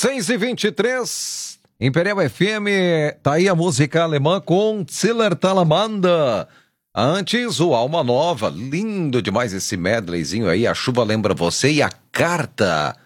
6h23, Imperial FM, tá aí a música alemã com Zillertalamanda. Antes, o Alma Nova, lindo demais esse medleyzinho aí, A Chuva Lembra Você e A Carta.